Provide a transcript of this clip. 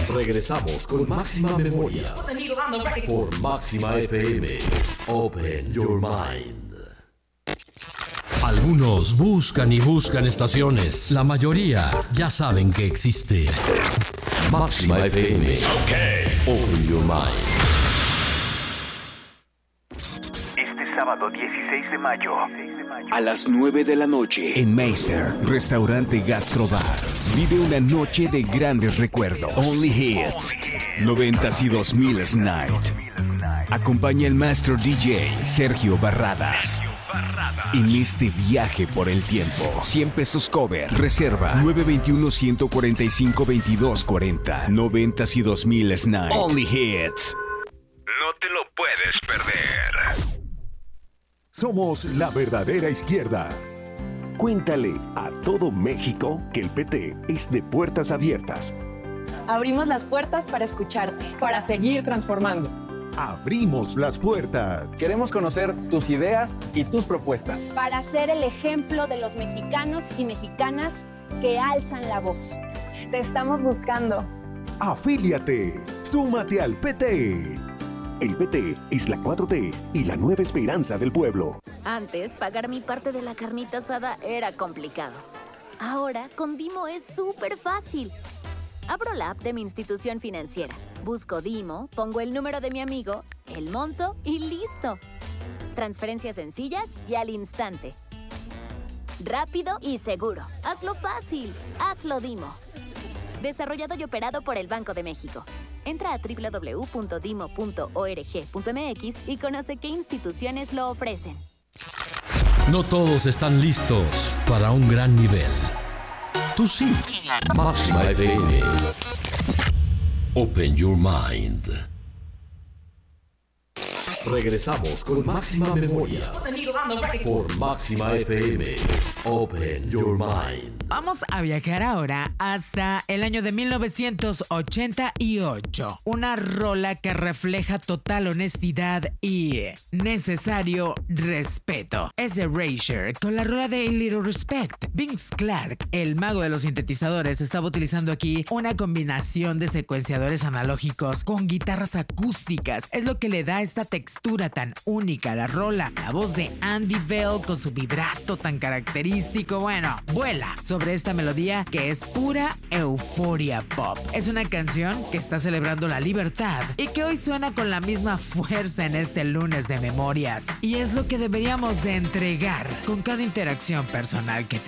Regresamos con Máxima Memoria por Máxima FM. Open your mind. Algunos buscan y buscan estaciones. La mayoría ya saben que existe Máxima FM. Open your mind. Este sábado 16 de mayo, a las 9 de la noche, en Meiser, restaurante Gastrobar, vive una noche de grandes recuerdos. Only Hits, 90s y 2000s Night. Acompaña el Master DJ Sergio Barradas. En este viaje por el tiempo, 100 pesos cover. Reserva 921-145-2240. 90s y 2000s Night. Only Hits. no te lo puedes perder. Somos la verdadera izquierda. Cuéntale a todo México que el PT es de puertas abiertas. Abrimos las puertas para escucharte, para seguir transformando. Abrimos las puertas. Queremos conocer tus ideas y tus propuestas. Para ser el ejemplo de los mexicanos y mexicanas que alzan la voz. Te estamos buscando. Afíliate. Súmate al PT. El PT es la 4T y la nueva esperanza del pueblo. Antes, pagar mi parte de la carnita asada era complicado. Ahora, con Dimo es súper fácil. Abro la app de mi institución financiera, busco Dimo, pongo el número de mi amigo, el monto y listo. Transferencias sencillas y al instante. Rápido y seguro. Hazlo fácil. Hazlo Dimo. Desarrollado y operado por el Banco de México. Entra a www.dimo.org.mx y conoce qué instituciones lo ofrecen. No todos están listos para un gran nivel. Tú sí. Máxima FM. Open your mind. Regresamos con Máxima Memoria por Máxima FM. Open your mind. Vamos a viajar ahora hasta el año de 1988. Una rola que refleja total honestidad y necesario respeto. Es Erasure con la rola de A Little Respect. Vince Clarke, el mago de los sintetizadores, estaba utilizando aquí una combinación de secuenciadores analógicos con guitarras acústicas. Es lo que le da esta textura tan única a la rola. La voz de Andy Bell con su vibrato tan característico, bueno, vuela sobre esta melodía que es pura euforia pop. Es una canción que está celebrando la libertad y que hoy suena con la misma fuerza en este lunes de memorias. Y es lo que deberíamos de entregar con cada interacción personal que